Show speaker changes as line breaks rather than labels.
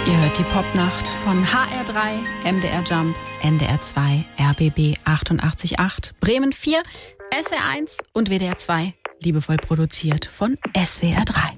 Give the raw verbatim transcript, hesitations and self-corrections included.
Ihr hört die Popnacht von H R drei, M D R Jump, N D R zwei, R B B achtundachtzig Komma acht, Bremen vier, S R eins und W D R zwei. Liebevoll produziert von S W R drei.